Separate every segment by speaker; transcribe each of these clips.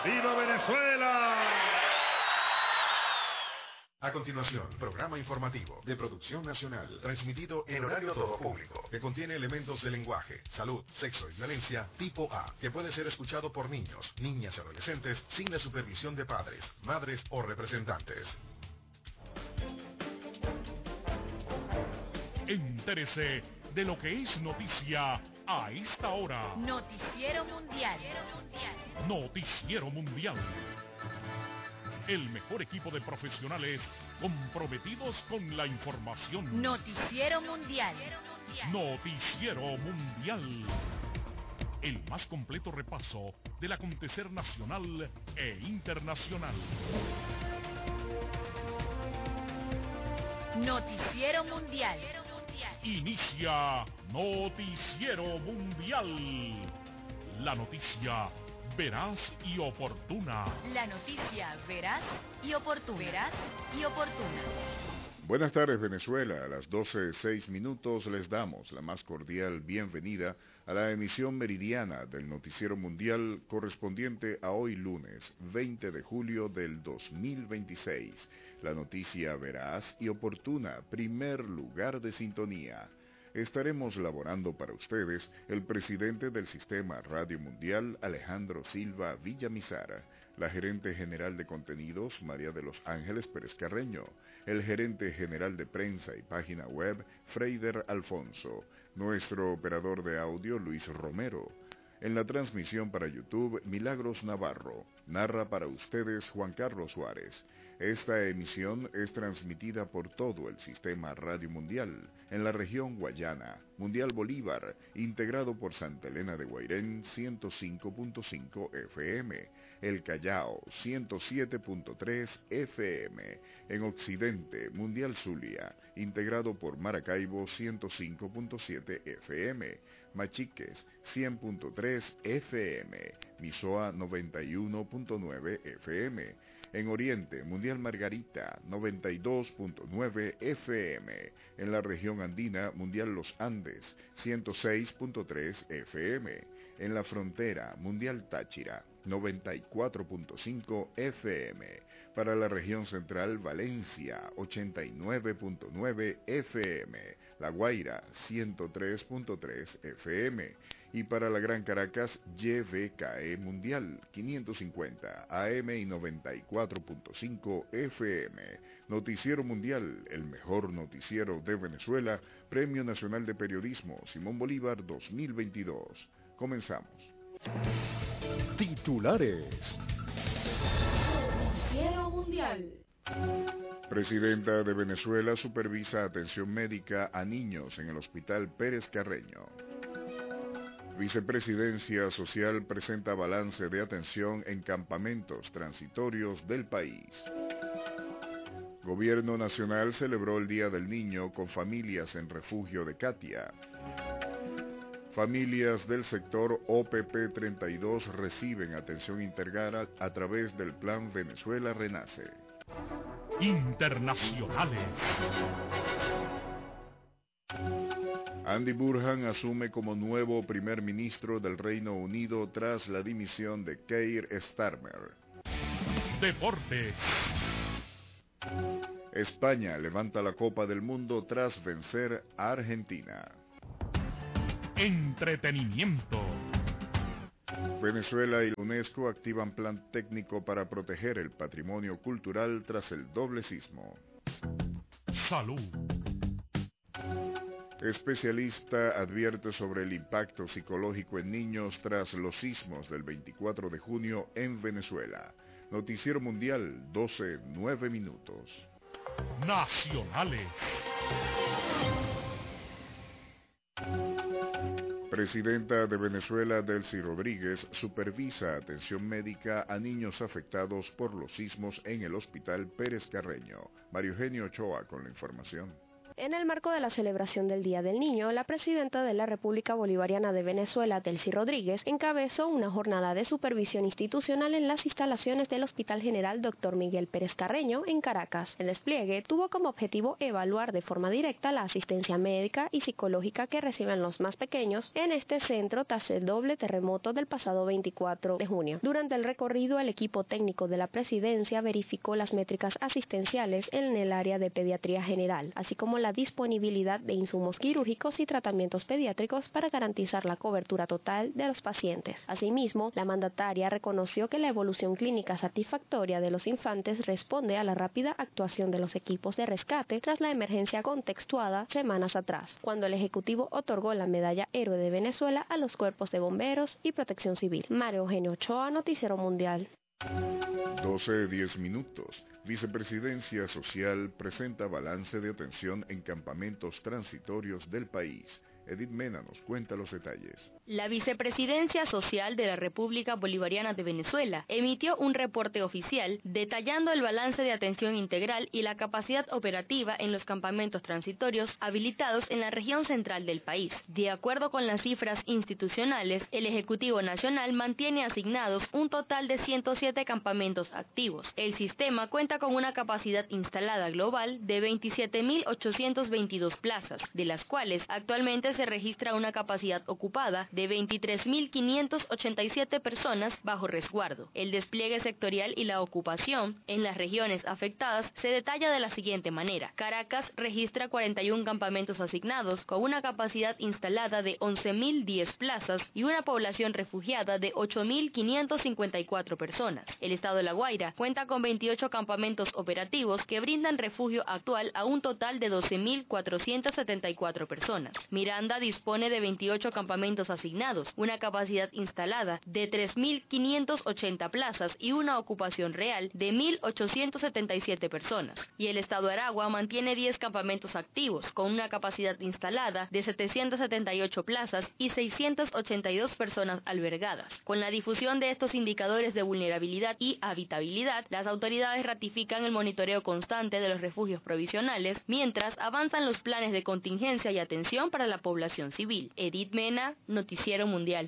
Speaker 1: ¡Viva Venezuela!
Speaker 2: A continuación, programa informativo de producción nacional, transmitido en horario todo público, que contiene elementos de lenguaje, salud, sexo y violencia tipo A, que puede ser escuchado por niños, niñas y adolescentes sin la supervisión de padres, madres o representantes.
Speaker 3: Entérese de lo que es noticia a esta hora.
Speaker 4: Noticiero Mundial.
Speaker 3: Noticiero Mundial. El mejor equipo de profesionales comprometidos con la información.
Speaker 4: Noticiero Mundial.
Speaker 3: Noticiero Mundial. El más completo repaso del acontecer nacional e internacional.
Speaker 4: Noticiero Mundial.
Speaker 3: Inicia Noticiero Mundial. La noticia veraz y oportuna.
Speaker 4: La noticia veraz y oportuna. Veraz y oportuna.
Speaker 5: Buenas tardes, Venezuela. A las 12:06 les damos la más cordial bienvenida a la emisión meridiana del Noticiero Mundial correspondiente a hoy lunes 20 de julio del 2026. La noticia veraz y oportuna, primer lugar de sintonía. Estaremos laborando para ustedes el presidente del Sistema Radio Mundial, Alejandro Silva Villamizar, la gerente general de contenidos, María de los Ángeles Pérez Carreño, el gerente general de prensa y página web, Freider Alfonso, nuestro operador de audio, Luis Romero. En la transmisión para YouTube, Milagros Navarro. Narra para ustedes Juan Carlos Suárez. Esta emisión es transmitida por todo el Sistema Radio Mundial, en la región Guayana, Mundial Bolívar, integrado por Santa Elena de Guairén 105.5 FM, El Callao 107.3 FM, en Occidente, Mundial Zulia, integrado por Maracaibo 105.7 FM, Machiques 100.3 FM, Misoa 91.9 FM, en Oriente, Mundial Margarita, 92.9 FM. En la región andina, Mundial Los Andes, 106.3 FM. En la frontera, Mundial Táchira, 94.5 FM. Para la región central, Valencia, 89.9 FM. La Guaira, 103.3 FM. Y para la Gran Caracas, YVKE Mundial, 550 AM y 94.5 FM. Noticiero Mundial, el mejor noticiero de Venezuela, Premio Nacional de Periodismo Simón Bolívar 2022. Comenzamos.
Speaker 6: Titulares.
Speaker 4: Noticiero Mundial.
Speaker 5: Presidenta de Venezuela supervisa atención médica a niños en el Hospital Pérez Carreño. Vicepresidencia Social presenta balance de atención en campamentos transitorios del país. Gobierno Nacional celebró el Día del Niño con familias en refugio de Catia. Familias del sector OPP 32 reciben atención integral a través del Plan Venezuela Renace.
Speaker 3: Internacionales.
Speaker 5: Andy Burhan asume como nuevo primer ministro del Reino Unido tras la dimisión de Keir Starmer.
Speaker 3: Deportes.
Speaker 5: España levanta la Copa del Mundo tras vencer a Argentina.
Speaker 3: Entretenimiento.
Speaker 5: Venezuela y la UNESCO activan plan técnico para proteger el patrimonio cultural tras el doble sismo.
Speaker 3: Salud.
Speaker 5: Especialista advierte sobre el impacto psicológico en niños tras los sismos del 24 de junio en Venezuela. Noticiero Mundial, 12:09.
Speaker 3: Nacionales.
Speaker 5: Presidenta de Venezuela, Delcy Rodríguez, supervisa atención médica a niños afectados por los sismos en el Hospital Pérez Carreño. Mario Eugenio Ochoa con la información.
Speaker 6: En el marco de la celebración del Día del Niño, la presidenta de la República Bolivariana de Venezuela, Delcy Rodríguez, encabezó una jornada de supervisión institucional en las instalaciones del Hospital General Dr. Miguel Pérez Carreño, en Caracas. El despliegue tuvo como objetivo evaluar de forma directa la asistencia médica y psicológica que reciben los más pequeños en este centro tras el doble terremoto del pasado 24 de junio. Durante el recorrido, el equipo técnico de la presidencia verificó las métricas asistenciales en el área de pediatría general, así como la disponibilidad de insumos quirúrgicos y tratamientos pediátricos para garantizar la cobertura total de los pacientes. Asimismo, la mandataria reconoció que la evolución clínica satisfactoria de los infantes responde a la rápida actuación de los equipos de rescate tras la emergencia contextuada semanas atrás, cuando el Ejecutivo otorgó la Medalla Héroe de Venezuela a los cuerpos de bomberos y protección civil. Mario Eugenio Ochoa, Noticiero Mundial.
Speaker 5: 12:10. Vicepresidencia Social presenta balance de atención en campamentos transitorios del país. Edith Mena nos cuenta los detalles.
Speaker 7: La Vicepresidencia Social de la República Bolivariana de Venezuela emitió un reporte oficial detallando el balance de atención integral y la capacidad operativa en los campamentos transitorios habilitados en la región central del país. De acuerdo con las cifras institucionales, el Ejecutivo Nacional mantiene asignados un total de 107 campamentos activos. El sistema cuenta con una capacidad instalada global de 27.822 plazas, de las cuales actualmente se registra una capacidad ocupada de 23.587 personas bajo resguardo. El despliegue sectorial y la ocupación en las regiones afectadas se detalla de la siguiente manera. Caracas registra 41 campamentos asignados con una capacidad instalada de 11.010 plazas y una población refugiada de 8.554 personas. El estado de La Guaira cuenta con 28 campamentos operativos que brindan refugio actual a un total de 12.474 personas. Miranda dispone de 28 campamentos asignados, una capacidad instalada de 3.580 plazas y una ocupación real de 1.877 personas. Y el estado de Aragua mantiene 10 campamentos activos, con una capacidad instalada de 778 plazas y 682 personas albergadas. Con la difusión de estos indicadores de vulnerabilidad y habitabilidad, las autoridades ratifican el monitoreo constante de los refugios provisionales, mientras avanzan los planes de contingencia y atención para la población civil. Edith Mena, Noticiero Mundial.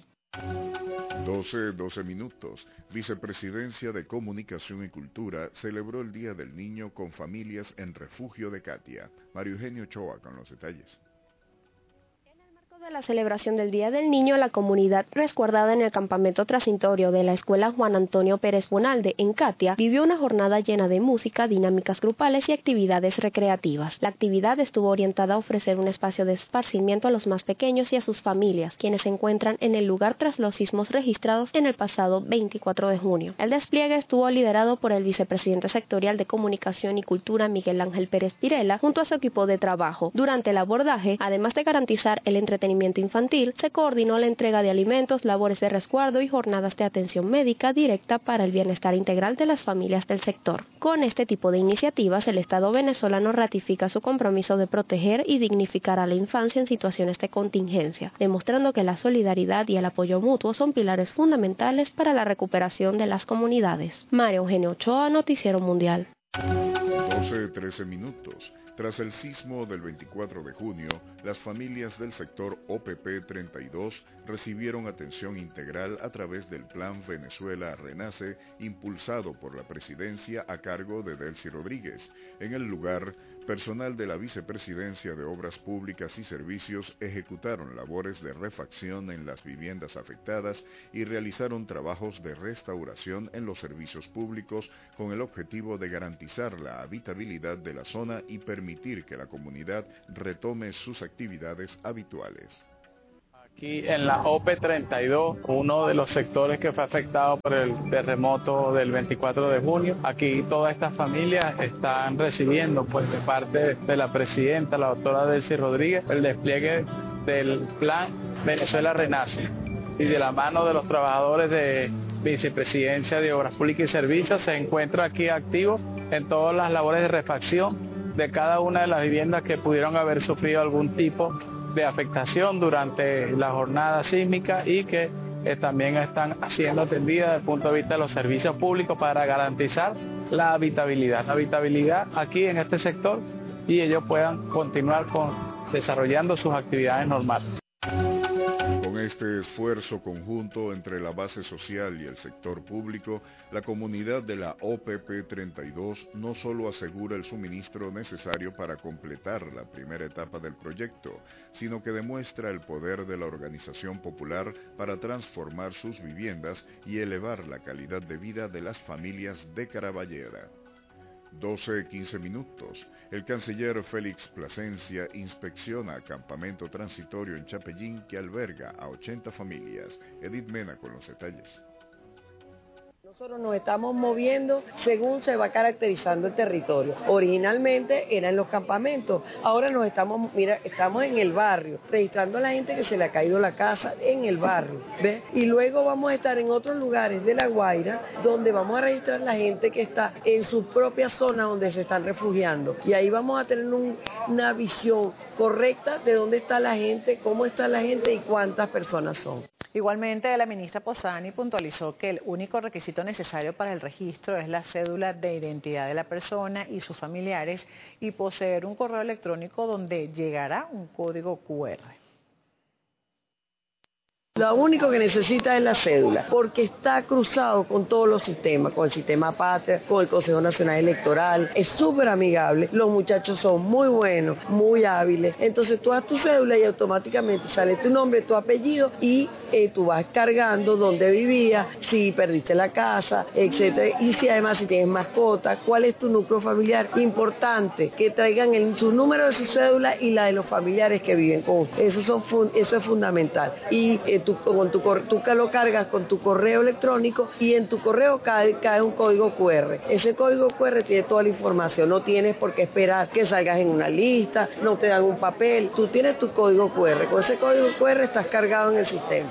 Speaker 5: 12:12. Vicepresidencia de Comunicación y Cultura celebró el Día del Niño con familias en refugio de Catia. Mario Eugenio Ochoa con los detalles.
Speaker 6: De la celebración del Día del Niño, la comunidad resguardada en el campamento transitorio de la Escuela Juan Antonio Pérez Bonalde en Catia vivió una jornada llena de música, dinámicas grupales y actividades recreativas. La actividad estuvo orientada a ofrecer un espacio de esparcimiento a los más pequeños y a sus familias, quienes se encuentran en el lugar tras los sismos registrados en el pasado 24 de junio. El despliegue estuvo liderado por el vicepresidente sectorial de Comunicación y Cultura, Miguel Ángel Pérez Pirela, junto a su equipo de trabajo. Durante el abordaje, además de garantizar el entretenimiento infantil, se coordinó la entrega de alimentos, labores de resguardo y jornadas de atención médica directa para el bienestar integral de las familias del sector. Con este tipo de iniciativas, el Estado venezolano ratifica su compromiso de proteger y dignificar a la infancia en situaciones de contingencia, demostrando que la solidaridad y el apoyo mutuo son pilares fundamentales para la recuperación de las comunidades. Mario Eugenio Ochoa, Noticiero Mundial.
Speaker 5: 12:13. Tras el sismo del 24 de junio, las familias del sector OPP 32 recibieron atención integral a través del Plan Venezuela Renace, impulsado por la presidencia a cargo de Delcy Rodríguez. En el lugar, personal de la Vicepresidencia de Obras Públicas y Servicios ejecutaron labores de refacción en las viviendas afectadas y realizaron trabajos de restauración en los servicios públicos con el objetivo de garantizar la habitabilidad de la zona y permitir que la comunidad retome sus actividades habituales.
Speaker 8: Aquí en la OP32, uno de los sectores que fue afectado por el terremoto del 24 de junio, aquí todas estas familias están recibiendo pues de parte de la presidenta, la doctora Delcy Rodríguez, el despliegue del Plan Venezuela Renace, y de la mano de los trabajadores de Vicepresidencia de Obras Públicas y Servicios se encuentra aquí activos en todas las labores de refacción de cada una de las viviendas que pudieron haber sufrido algún tipo de afectación durante la jornada sísmica y que también están siendo atendidas desde el punto de vista de los servicios públicos para garantizar la habitabilidad. La habitabilidad aquí en este sector y ellos puedan continuar desarrollando sus actividades normales.
Speaker 5: Con este esfuerzo conjunto entre la base social y el sector público, la comunidad de la OPP 32 no solo asegura el suministro necesario para completar la primera etapa del proyecto, sino que demuestra el poder de la organización popular para transformar sus viviendas y elevar la calidad de vida de las familias de Caraballeda. 12:15 minutos. El canciller Félix Plasencia inspecciona campamento transitorio en Chapellín que alberga a 80 familias. Edith Mena con los detalles.
Speaker 9: Nosotros nos estamos moviendo según se va caracterizando el territorio. Originalmente era en los campamentos, ahora estamos en el barrio, registrando a la gente que se le ha caído la casa en el barrio, ¿ves? Y luego vamos a estar en otros lugares de La Guaira, donde vamos a registrar la gente que está en sus propias zonas donde se están refugiando. Y ahí vamos a tener una visión correcta de dónde está la gente, cómo está la gente y cuántas personas son.
Speaker 10: Igualmente, la ministra Posani puntualizó que el único requisito necesario para el registro es la cédula de identidad de la persona y sus familiares y poseer un correo electrónico donde llegará un código QR.
Speaker 9: Lo único que necesita es la cédula, porque está cruzado con todos los sistemas, con el sistema Patria, con el Consejo Nacional Electoral, es súper amigable, los muchachos son muy buenos, muy hábiles, entonces tú das tu cédula y automáticamente sale tu nombre, tu apellido y tú vas cargando dónde vivías, si perdiste la casa, etcétera, y si además si tienes mascota, cuál es tu núcleo familiar, importante que traigan su número de su cédula y la de los familiares que viven con usted, eso es fundamental, y tú lo cargas con tu correo electrónico y en tu correo cae un código QR. Ese código QR tiene toda la información, no tienes por qué esperar que salgas en una lista, no te dan un papel, tú tienes tu código QR, con ese código QR estás cargado en el sistema.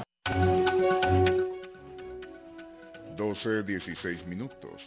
Speaker 5: 12:16 minutos.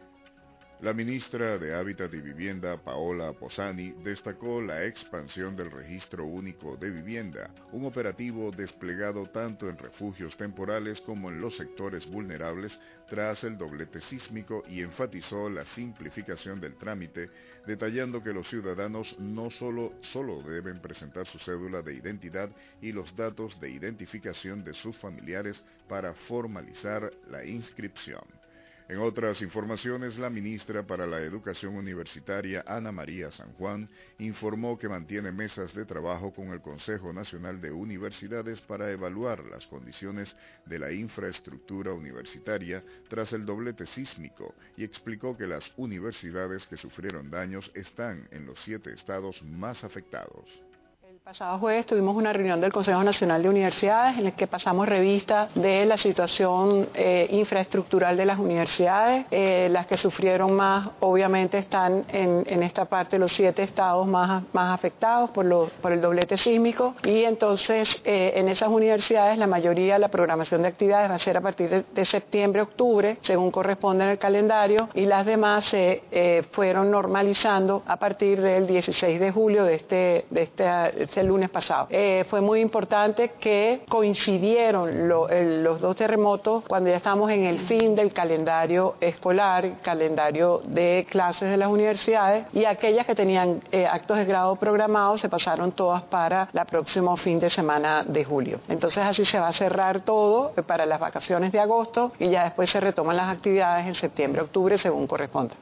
Speaker 5: La ministra de Hábitat y Vivienda, Paola Posani, destacó la expansión del Registro Único de Vivienda, un operativo desplegado tanto en refugios temporales como en los sectores vulnerables tras el doblete sísmico y enfatizó la simplificación del trámite, detallando que los ciudadanos no solo deben presentar su cédula de identidad y los datos de identificación de sus familiares para formalizar la inscripción. En otras informaciones, la ministra para la Educación Universitaria, Ana María San Juan, informó que mantiene mesas de trabajo con el Consejo Nacional de Universidades para evaluar las condiciones de la infraestructura universitaria tras el doblete sísmico y explicó que las universidades que sufrieron daños están en los 7 estados más afectados.
Speaker 10: El pasado jueves tuvimos una reunión del Consejo Nacional de Universidades en la que pasamos revista de la situación infraestructural de las universidades. Las que sufrieron más obviamente están en esta parte los 7 estados más afectados por el doblete sísmico y entonces en esas universidades la mayoría la programación de actividades va a ser a partir de septiembre-octubre según corresponde en el calendario y las demás se fueron normalizando a partir del 16 de julio de este lunes pasado. Fue muy importante que coincidieron los 2 terremotos cuando ya estamos en el fin del calendario escolar, calendario de clases de las universidades y aquellas que tenían actos de grado programados se pasaron todas para el próximo fin de semana de julio. Entonces así se va a cerrar todo para las vacaciones de agosto y ya después se retoman las actividades en septiembre-octubre según corresponda.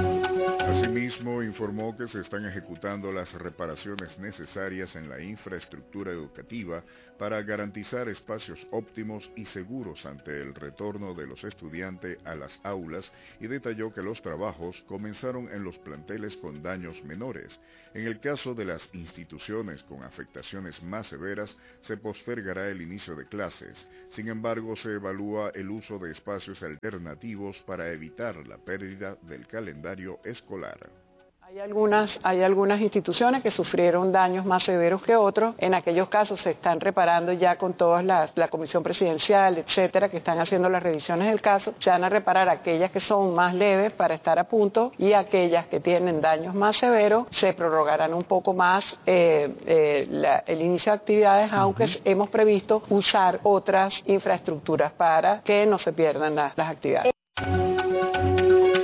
Speaker 5: Asimismo, informó que se están ejecutando las reparaciones necesarias en la infraestructura educativa para garantizar espacios óptimos y seguros ante el retorno de los estudiantes a las aulas y detalló que los trabajos comenzaron en los planteles con daños menores. En el caso de las instituciones con afectaciones más severas, se postergará el inicio de clases. Sin embargo, se evalúa el uso de espacios alternativos para evitar la pérdida del calendario escolar.
Speaker 10: Hay algunas instituciones que sufrieron daños más severos que otros. En aquellos casos se están reparando ya con toda la comisión presidencial, etcétera, que están haciendo las revisiones del caso. Se van a reparar aquellas que son más leves para estar a punto y aquellas que tienen daños más severos se prorrogarán un poco más el inicio de actividades, aunque hemos previsto usar otras infraestructuras para que no se pierdan las actividades.
Speaker 5: La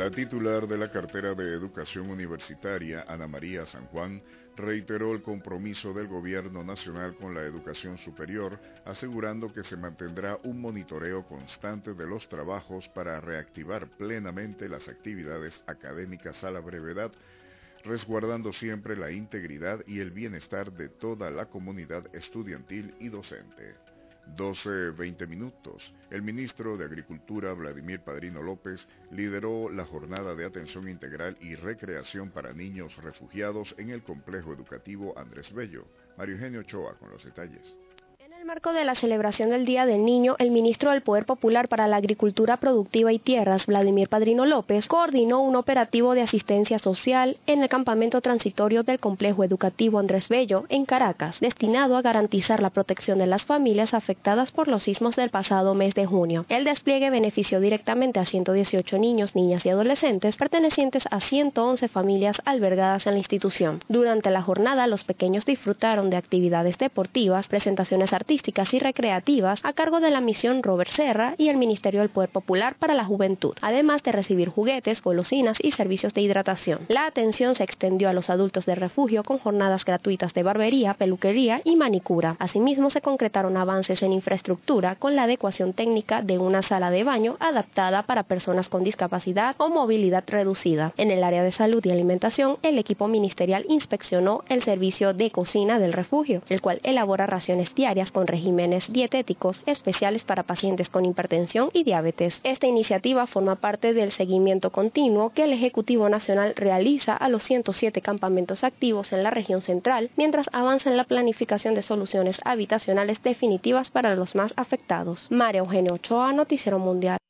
Speaker 5: La titular de la cartera de Educación Universitaria, Ana María San Juan, reiteró el compromiso del Gobierno Nacional con la educación superior, asegurando que se mantendrá un monitoreo constante de los trabajos para reactivar plenamente las actividades académicas a la brevedad, resguardando siempre la integridad y el bienestar de toda la comunidad estudiantil y docente. 12:20 minutos. El ministro de Agricultura, Vladimir Padrino López, lideró la jornada de atención integral y recreación para niños refugiados en el complejo educativo Andrés Bello. Mario Eugenio Ochoa con los detalles.
Speaker 6: En el marco de la celebración del Día del Niño, el ministro del Poder Popular para la Agricultura Productiva y Tierras, Vladimir Padrino López, coordinó un operativo de asistencia social en el campamento transitorio del complejo educativo Andrés Bello, en Caracas, destinado a garantizar la protección de las familias afectadas por los sismos del pasado mes de junio. El despliegue benefició directamente a 118 niños, niñas y adolescentes pertenecientes a 111 familias albergadas en la institución. Durante la jornada, los pequeños disfrutaron de actividades deportivas, presentaciones artísticas y recreativas a cargo de la misión Robert Serra y el Ministerio del Poder Popular para la Juventud, además de recibir juguetes, golosinas y servicios de hidratación. La atención se extendió a los adultos de refugio con jornadas gratuitas de barbería, peluquería y manicura. Asimismo, se concretaron avances en infraestructura con la adecuación técnica de una sala de baño adaptada para personas con discapacidad o movilidad reducida. En el área de salud y alimentación, el equipo ministerial inspeccionó el servicio de cocina del refugio, el cual elabora raciones diarias con regímenes dietéticos especiales para pacientes con hipertensión y diabetes. Esta iniciativa forma parte del seguimiento continuo que el Ejecutivo Nacional realiza a los 107 campamentos activos en la región central, mientras avanza en la planificación de soluciones habitacionales definitivas para los más afectados. María Eugenio Ochoa, Noticiero Mundial.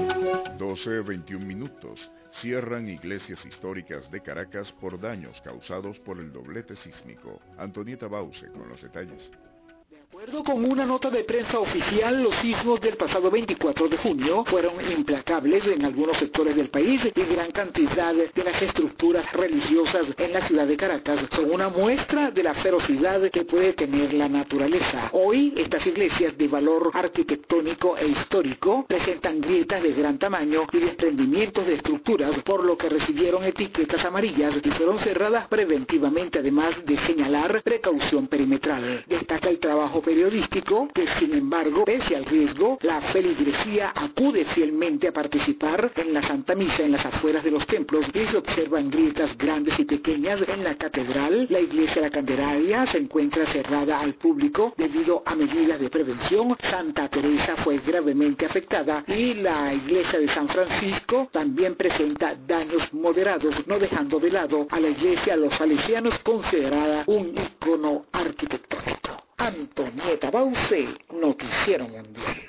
Speaker 5: 12:21 minutos. Cierran iglesias históricas de Caracas por daños causados por el doblete sísmico. Antonieta Bause con los detalles.
Speaker 11: De acuerdo con una nota de prensa oficial, los sismos del pasado 24 de junio fueron implacables en algunos sectores del país y gran cantidad de las estructuras religiosas en la ciudad de Caracas son una muestra de la ferocidad que puede tener la naturaleza. Hoy, estas iglesias de valor arquitectónico e histórico presentan grietas de gran tamaño y desprendimientos de estructuras, por lo que recibieron etiquetas amarillas y fueron cerradas preventivamente, además de señalar precaución perimetral. Destaca el trabajo periodístico que, sin embargo, pese al riesgo, la feligresía acude fielmente a participar en la Santa Misa en las afueras de los templos y se observan grietas grandes y pequeñas en la catedral. La iglesia La Candelaria se encuentra cerrada al público debido a medidas de prevención. Santa Teresa fue gravemente afectada y la iglesia de San Francisco también presenta daños moderados, no dejando de lado a la iglesia Los Salesianos, considerada un ícono arquitectónico. Antonieta Bause, Noticiero Mundial.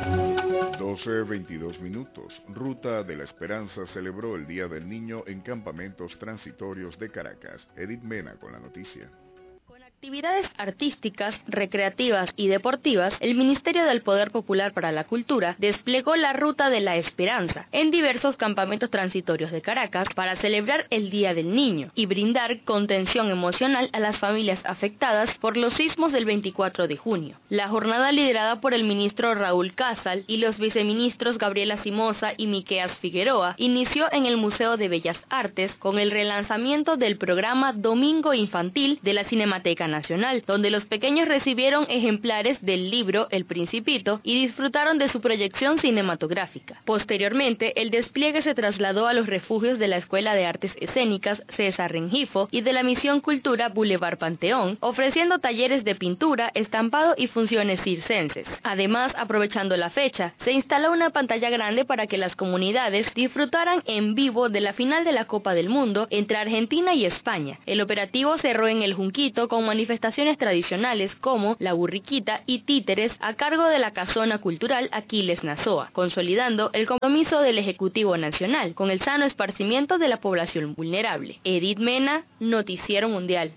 Speaker 5: 12:22 minutos. Ruta de la Esperanza celebró el Día del Niño en campamentos transitorios de Caracas. Edith Mena con la noticia.
Speaker 7: Actividades artísticas, recreativas y deportivas, el Ministerio del Poder Popular para la Cultura desplegó la Ruta de la Esperanza en diversos campamentos transitorios de Caracas para celebrar el Día del Niño y brindar contención emocional a las familias afectadas por los sismos del 24 de junio. La jornada, liderada por el ministro Raúl Casal y los viceministros Gabriela Simosa y Miqueas Figueroa, inició en el Museo de Bellas Artes con el relanzamiento del programa Domingo Infantil de la Cinemateca Nacional, donde los pequeños recibieron ejemplares del libro El Principito y disfrutaron de su proyección cinematográfica. Posteriormente, el despliegue se trasladó a los refugios de la Escuela de Artes Escénicas César Rengifo y de la Misión Cultura Boulevard Panteón, ofreciendo talleres de pintura, estampado y funciones circenses. Además, aprovechando la fecha, se instaló una pantalla grande para que las comunidades disfrutaran en vivo de la final de la Copa del Mundo entre Argentina y España. El operativo cerró en el Junquito con manifestaciones tradicionales como la burriquita y títeres a cargo de la Casona Cultural Aquiles Nazoa, consolidando el compromiso del Ejecutivo Nacional con el sano esparcimiento de la población vulnerable. Edith Mena, Noticiero Mundial.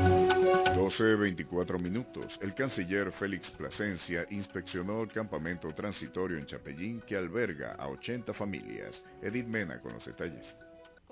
Speaker 5: 12:24 minutos. El canciller Félix Plasencia inspeccionó el campamento transitorio en Chapellín que alberga a 80 familias. Edith Mena con los detalles.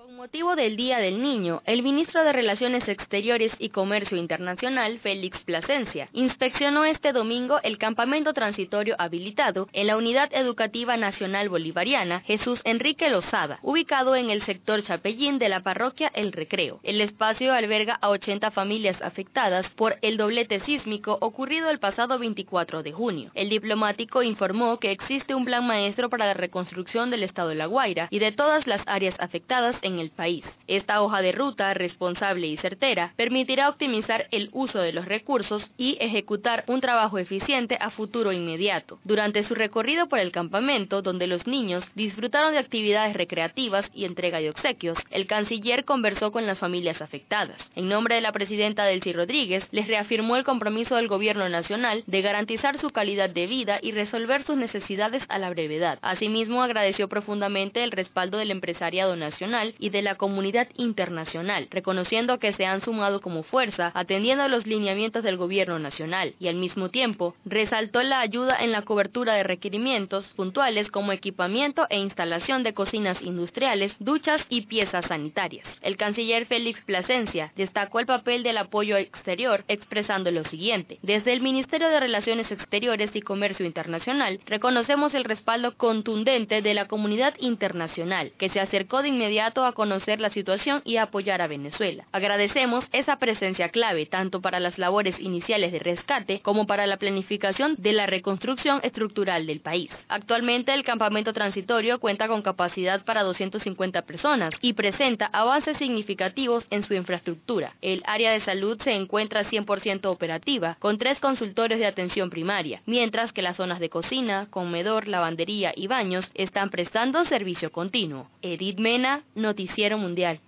Speaker 7: Con motivo del Día del Niño, el ministro de Relaciones Exteriores y Comercio Internacional, Félix Plasencia, inspeccionó este domingo el campamento transitorio habilitado en la Unidad Educativa Nacional Bolivariana Jesús Enrique Lozada, ubicado en el sector Chapellín de la parroquia El Recreo. El espacio alberga a 80 familias afectadas por el doblete sísmico ocurrido el pasado 24 de junio. El diplomático informó que existe un plan maestro para la reconstrucción del estado de La Guaira y de todas las áreas afectadas en el país. Esta hoja de ruta, responsable y certera, permitirá optimizar el uso de los recursos y ejecutar un trabajo eficiente a futuro inmediato. Durante su recorrido por el campamento, donde los niños disfrutaron de actividades recreativas y entrega de obsequios, el canciller conversó con las familias afectadas. En nombre de la presidenta Delcy Rodríguez, les reafirmó el compromiso del gobierno nacional de garantizar su calidad de vida y resolver sus necesidades a la brevedad. Asimismo, agradeció profundamente el respaldo del empresariado nacional y de la comunidad internacional, reconociendo que se han sumado como fuerza atendiendo a los lineamientos del gobierno nacional y al mismo tiempo resaltó la ayuda en la cobertura de requerimientos puntuales como equipamiento e instalación de cocinas industriales, duchas y piezas sanitarias. El canciller Félix Plasencia destacó el papel del apoyo exterior expresando lo siguiente: desde el Ministerio de Relaciones Exteriores y Comercio Internacional reconocemos el respaldo contundente de la comunidad internacional que se acercó de inmediato a conocer la situación y a apoyar a Venezuela. Agradecemos esa presencia clave tanto para las labores iniciales de rescate como para la planificación de la reconstrucción estructural del país. Actualmente el campamento transitorio cuenta con capacidad para 250 personas y presenta avances significativos en su infraestructura. El área de salud se encuentra 100% operativa, con 3 consultorios de atención primaria, mientras que las zonas de cocina, comedor, lavandería y baños están prestando servicio continuo. Edith Mena, Noticiero Mundial.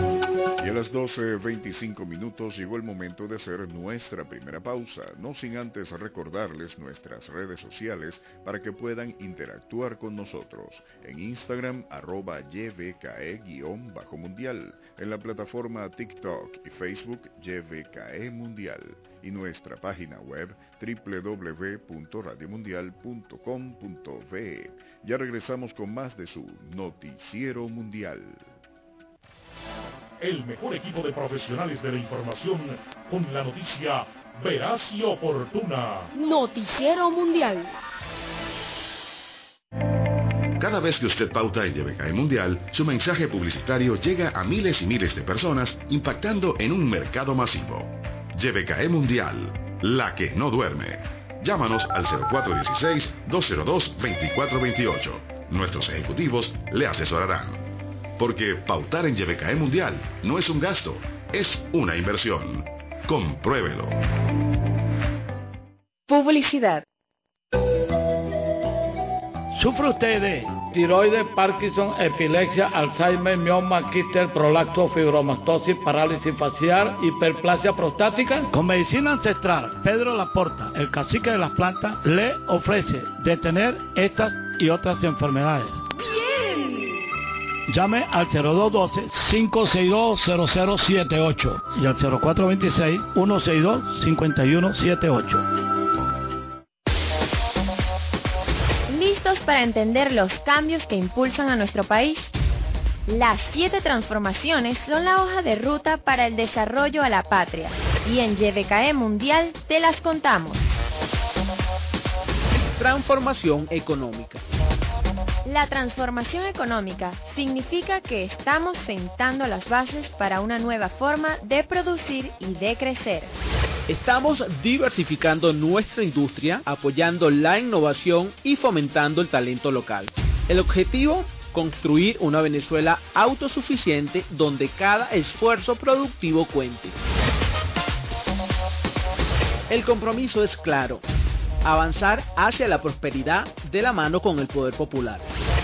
Speaker 5: Y a las 12:25 minutos llegó el momento de hacer nuestra primera pausa, no sin antes recordarles nuestras redes sociales para que puedan interactuar con nosotros. En Instagram, @YVKE_mundial, en la plataforma TikTok y Facebook YVKE Mundial, y nuestra página web www.radiomundial.com.be. Ya regresamos con más de su Noticiero Mundial.
Speaker 3: El mejor equipo de profesionales de la información con la noticia veraz y oportuna.
Speaker 6: Noticiero Mundial.
Speaker 2: Cada vez que usted pauta en YVKE Mundial, su mensaje publicitario llega a miles y miles de personas, impactando en un mercado masivo. YVKE Mundial, la que no duerme. Llámanos al 0416-202-2428. Nuestros ejecutivos le asesorarán. Porque pautar en YVKE Mundial no es un gasto, es una inversión. Compruébelo.
Speaker 6: Publicidad.
Speaker 12: ¿Sufre usted de tiroides, Parkinson, epilepsia, Alzheimer, mioma, quistes, prolapso, fibromastosis, parálisis facial, hiperplasia prostática? Con medicina ancestral, Pedro Laporta, el cacique de las plantas, le ofrece detener estas y otras enfermedades. Llame al 0212-562-0078 y al 0426-162-5178.
Speaker 13: ¿Listos para entender los cambios que impulsan a nuestro país? Las 7 transformaciones son la hoja de ruta para el desarrollo a la patria, y en YVKE Mundial te las contamos.
Speaker 14: Transformación económica.
Speaker 13: La transformación económica significa que estamos sentando las bases para una nueva forma de producir y de crecer.
Speaker 14: Estamos diversificando nuestra industria, apoyando la innovación y fomentando el talento local. El objetivo, construir una Venezuela autosuficiente donde cada esfuerzo productivo cuente. El compromiso es claro: avanzar hacia la prosperidad de la mano con el poder popular.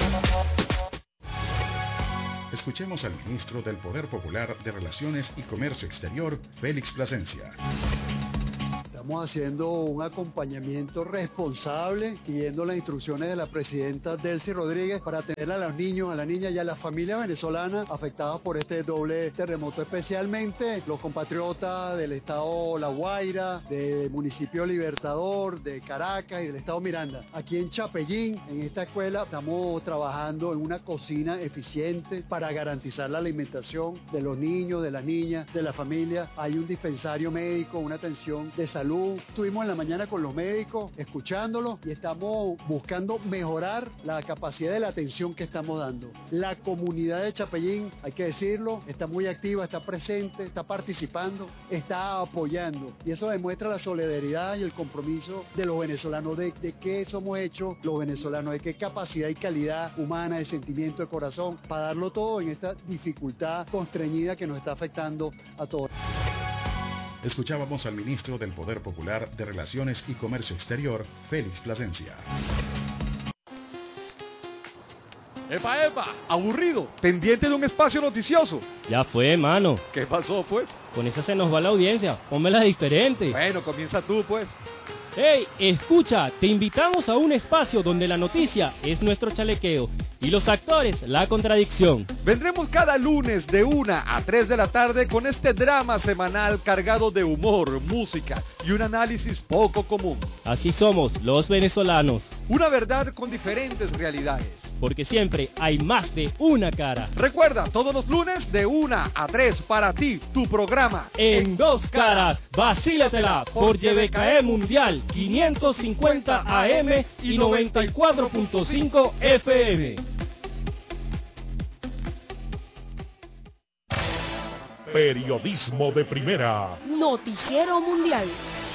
Speaker 2: Escuchemos al ministro del Poder Popular de Relaciones y Comercio Exterior, Félix Plasencia.
Speaker 15: Estamos haciendo un acompañamiento responsable, siguiendo las instrucciones de la presidenta Delcy Rodríguez para atender a los niños, a las niñas y a las familias venezolanas afectadas por este doble terremoto, especialmente los compatriotas del estado La Guaira, del municipio Libertador, de Caracas y del estado Miranda. Aquí en Chapellín, en esta escuela, estamos trabajando en una cocina eficiente para garantizar la alimentación de los niños, de las niñas, de la familia. Hay un dispensario médico, una atención de salud. Estuvimos en la mañana con los médicos, escuchándolos, y estamos buscando mejorar la capacidad de la atención que estamos dando. La comunidad de Chapellín, hay que decirlo, está muy activa, está presente, está participando, está apoyando. Y eso demuestra la solidaridad y el compromiso de los venezolanos, de qué somos hechos los venezolanos, de qué capacidad y calidad humana, de sentimiento, de corazón, para darlo todo en esta dificultad constreñida que nos está afectando a todos.
Speaker 2: Escuchábamos al ministro del Poder Popular de Relaciones y Comercio Exterior, Félix Plasencia.
Speaker 16: ¡Epa, epa! ¡Aburrido! ¡Pendiente de un espacio noticioso!
Speaker 17: Ya fue, mano.
Speaker 16: ¿Qué pasó, pues?
Speaker 17: Con esa se nos va la audiencia. Pónmela diferente.
Speaker 16: Bueno, comienza tú, pues.
Speaker 17: ¡Hey! Escucha, te invitamos a un espacio donde la noticia es nuestro chalequeo y los actores la contradicción.
Speaker 16: Vendremos cada lunes de 1 a 3 de la tarde con este drama semanal cargado de humor, música y un análisis poco común.
Speaker 17: Así somos los venezolanos.
Speaker 16: Una verdad con diferentes realidades.
Speaker 17: Porque siempre hay más de una cara.
Speaker 16: Recuerda, todos los lunes de 1 a 3 para ti, tu programa.
Speaker 17: En dos caras, vacílatela por YBKE Mundial 550 AM y 94.5 FM.
Speaker 3: Periodismo de primera.
Speaker 6: Noticiero Mundial.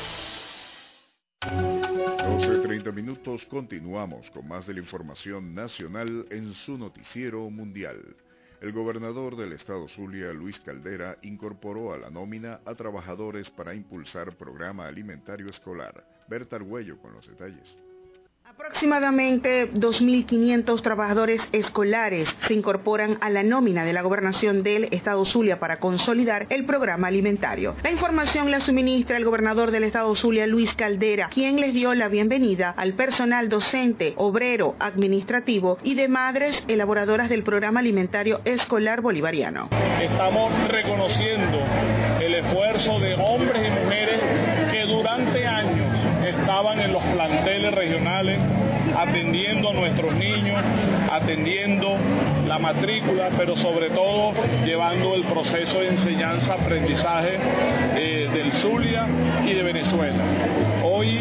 Speaker 5: 12:30 minutos, continuamos con más de la información nacional en su noticiero mundial. El gobernador del estado Zulia, Luis Caldera, incorporó a la nómina a trabajadores para impulsar programa alimentario escolar. Berta Argüello con los detalles.
Speaker 18: Aproximadamente 2.500 trabajadores escolares se incorporan a la nómina de la gobernación del estado Zulia para consolidar el programa alimentario. La información la suministra el gobernador del estado Zulia, Luis Caldera, quien les dio la bienvenida al personal docente, obrero, administrativo y de madres elaboradoras del programa alimentario escolar bolivariano.
Speaker 19: Estamos reconociendo el esfuerzo de hombres y mujeres que durante años estaban en los planteles regionales atendiendo a nuestros niños, atendiendo la matrícula, pero sobre todo llevando el proceso de enseñanza-aprendizaje del Zulia y de Venezuela. Hoy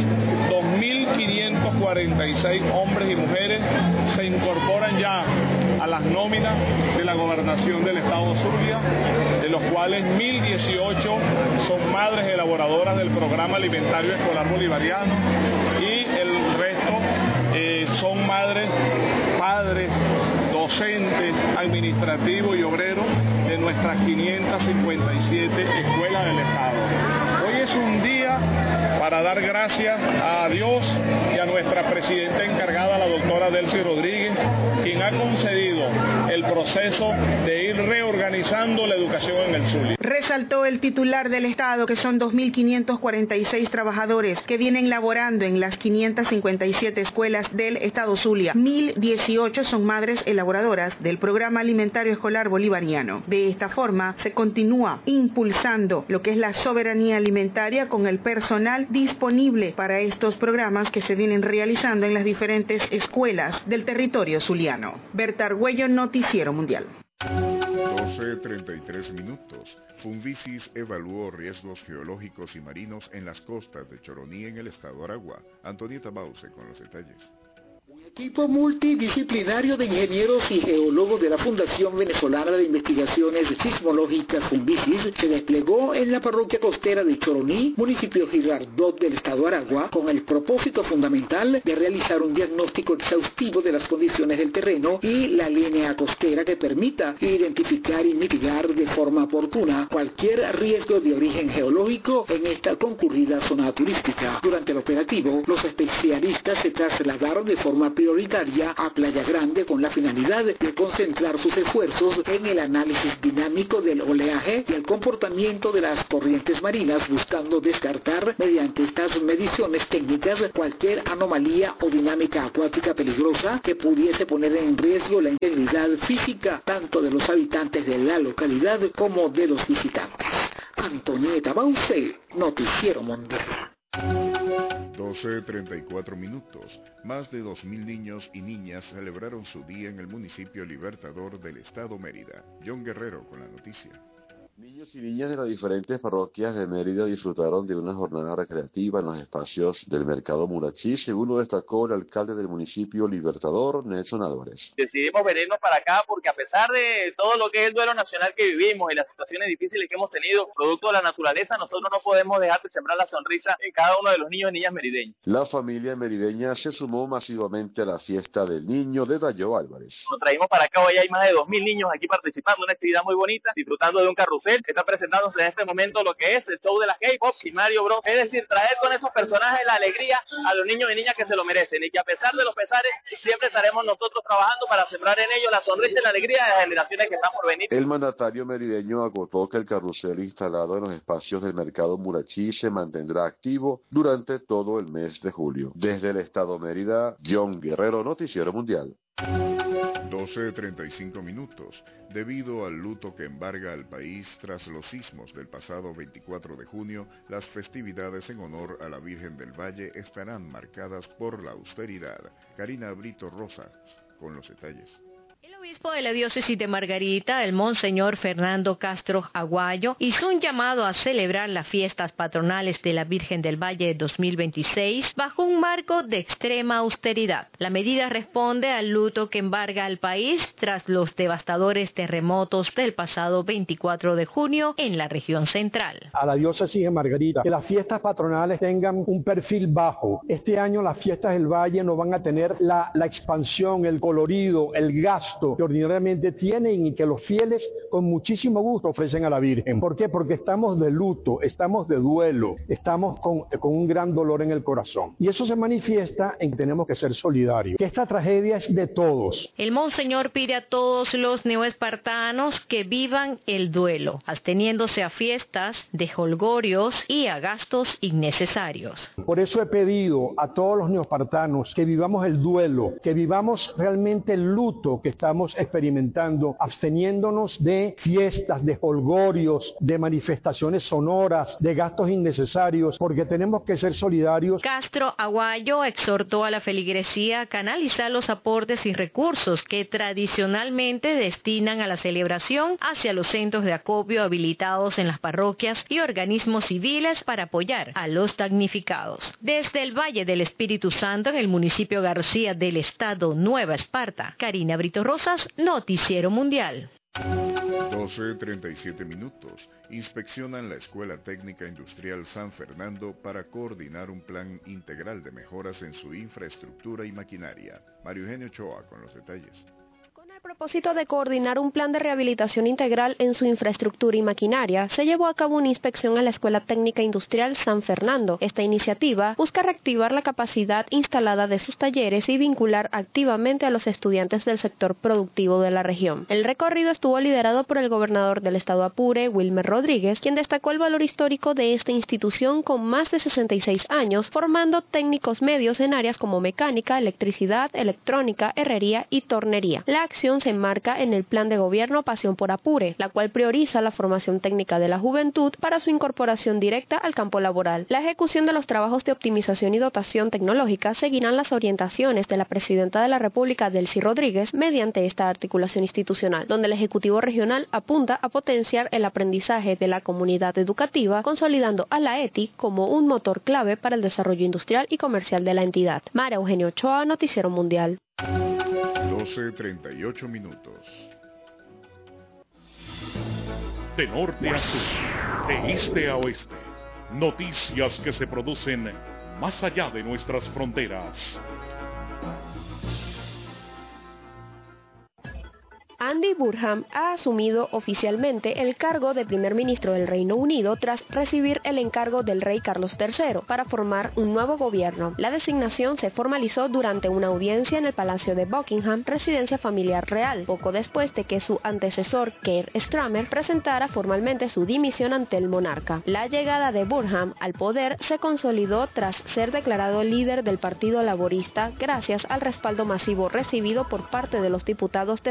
Speaker 19: 2.546 hombres y mujeres se incorporan ya a las nóminas de la gobernación del estado Zulia, de los cuales 1.018 son madres elaboradoras del programa alimentario escolar bolivariano y el resto son madres, padres, docentes, administrativos y obreros de nuestras 557 escuelas del estado. Hoy es un día para dar gracias a Dios y a nuestra presidenta encargada, la doctora Delcy Rodríguez, quien ha concedido el proceso de ir reorganizando la educación en el Zulia.
Speaker 18: Resaltó el titular del estado que son 2.546 trabajadores que vienen laborando en las 557 escuelas del estado Zulia. 1.018 son madres elaboradoras del programa alimentario escolar bolivariano. De esta forma se continúa impulsando lo que es la soberanía alimentaria con el personal disponible para estos programas que se vienen realizando en las diferentes escuelas del territorio zuliano. Berta Argüello, Noticiero Mundial.
Speaker 5: 12:33 minutos. Funvisis evaluó riesgos geológicos y marinos en las costas de Choroní en el estado Aragua. Antonieta Bause con los detalles.
Speaker 11: Equipo multidisciplinario de ingenieros y geólogos de la Fundación Venezolana de Investigaciones Sismológicas Funvisis se desplegó en la parroquia costera de Choroní, municipio Girardot del estado Aragua, con el propósito fundamental de realizar un diagnóstico exhaustivo de las condiciones del terreno y la línea costera que permita identificar y mitigar de forma oportuna cualquier riesgo de origen geológico en esta concurrida zona turística. Durante el operativo, los especialistas se trasladaron de forma prioritaria a Playa Grande con la finalidad de concentrar sus esfuerzos en el análisis dinámico del oleaje y el comportamiento de las corrientes marinas, buscando descartar mediante estas mediciones técnicas cualquier anomalía o dinámica acuática peligrosa que pudiese poner en riesgo la integridad física tanto de los habitantes de la localidad como de los visitantes. Antonieta Bauce, Noticiero Mundial.
Speaker 5: 12:34 minutos. Más de 2.000 niños y niñas celebraron su día en el municipio Libertador del estado Mérida. John Guerrero con la noticia.
Speaker 20: Niños y niñas de las diferentes parroquias de Mérida disfrutaron de una jornada recreativa en los espacios del Mercado Murachí, según lo destacó el alcalde del municipio Libertador, Nelson Álvarez.
Speaker 21: Decidimos venirnos para acá porque a pesar de todo lo que es el duelo nacional que vivimos y las situaciones difíciles que hemos tenido, producto de la naturaleza, nosotros no podemos dejar de sembrar la sonrisa en cada uno de los niños y niñas merideños.
Speaker 20: La familia merideña se sumó masivamente a la fiesta del niño, detalló Álvarez.
Speaker 21: Nos traímos para acá, hoy hay más de 2.000 niños aquí participando, una actividad muy bonita, disfrutando de un carrusel. Está presentándose en este momento lo que es el show de la K-pop y Mario Bros. Es decir, traer con esos personajes la alegría a los niños y niñas que se lo merecen y que a pesar de los pesares siempre estaremos nosotros trabajando para sembrar en ellos la sonrisa y la alegría de las generaciones que están por venir.
Speaker 20: El mandatario merideño acotó que el carrusel instalado en los espacios del Mercado Murachí se mantendrá activo durante todo el mes de julio. Desde el estado Mérida, John Guerrero, Noticiero Mundial.
Speaker 5: 12:35 minutos. Debido al luto que embarga al país tras los sismos del pasado 24 de junio, las festividades en honor a la Virgen del Valle estarán marcadas por la austeridad. Karina Brito Rosas, con los detalles.
Speaker 7: El obispo de la diócesis de Margarita, el monseñor Fernando Castro Aguayo, hizo un llamado a celebrar las fiestas patronales de la Virgen del Valle 2026 bajo un marco de extrema austeridad. La medida responde al luto que embarga al país tras los devastadores terremotos del pasado 24 de junio en la región central.
Speaker 22: A la diócesis de Margarita, que las fiestas patronales tengan un perfil bajo. Este año las fiestas del Valle no van a tener la expansión, el colorido, el gasto que ordinariamente tienen y que los fieles con muchísimo gusto ofrecen a la Virgen. ¿Por qué? Porque estamos de luto, estamos de duelo, estamos con un gran dolor en el corazón. Y eso se manifiesta en que tenemos que ser solidarios, que esta tragedia es de todos.
Speaker 7: El monseñor pide a todos los neoespartanos que vivan el duelo, absteniéndose a fiestas de jolgorios y a gastos innecesarios.
Speaker 22: Por eso he pedido a todos los neoespartanos que vivamos el duelo, que vivamos realmente el luto que estamos experimentando, absteniéndonos de fiestas, de jolgorios, de manifestaciones sonoras, de gastos innecesarios, porque tenemos que ser solidarios.
Speaker 7: Castro Aguayo exhortó a la feligresía a canalizar los aportes y recursos que tradicionalmente destinan a la celebración hacia los centros de acopio habilitados en las parroquias y organismos civiles para apoyar a los damnificados. Desde el Valle del Espíritu Santo, en el municipio García del estado Nueva Esparta, Karina Brito Rosas, Noticiero Mundial.
Speaker 5: 12:37 minutos. Inspeccionan la Escuela Técnica Industrial San Fernando para coordinar un plan integral de mejoras en su infraestructura y maquinaria. Mario Eugenio Ochoa con los detalles.
Speaker 6: A propósito de coordinar un plan de rehabilitación integral en su infraestructura y maquinaria, se llevó a cabo una inspección a la Escuela Técnica Industrial San Fernando. Esta iniciativa busca reactivar la capacidad instalada de sus talleres y vincular activamente a los estudiantes del sector productivo de la región. El recorrido estuvo liderado por el gobernador del estado Apure, Wilmer Rodríguez, quien destacó el valor histórico de esta institución con más de 66 años, formando técnicos medios en áreas como mecánica, electricidad, electrónica, herrería y tornería. La acción se enmarca en el Plan de Gobierno Pasión por Apure, la cual prioriza la formación técnica de la juventud para su incorporación directa al campo laboral. La ejecución de los trabajos de optimización y dotación tecnológica seguirán las orientaciones de la Presidenta de la República, Delcy Rodríguez, mediante esta articulación institucional, donde el Ejecutivo Regional apunta a potenciar el aprendizaje de la comunidad educativa, consolidando a la ETI como un motor clave para el desarrollo industrial y comercial de la entidad. María Eugenio Ochoa, Noticiero Mundial.
Speaker 5: 12:38 minutos.
Speaker 3: De norte a sur, de este a oeste, noticias que se producen más allá de nuestras fronteras.
Speaker 6: Andy Burnham ha asumido oficialmente el cargo de primer ministro del Reino Unido tras recibir el encargo del rey Carlos III para formar un nuevo gobierno. La designación se formalizó durante una audiencia en el Palacio de Buckingham, residencia familiar real, poco después de que su antecesor, Keir Starmer, presentara formalmente su dimisión ante el monarca. La llegada de Burnham al poder se consolidó tras ser declarado líder del Partido Laborista gracias al respaldo masivo recibido por parte de los diputados de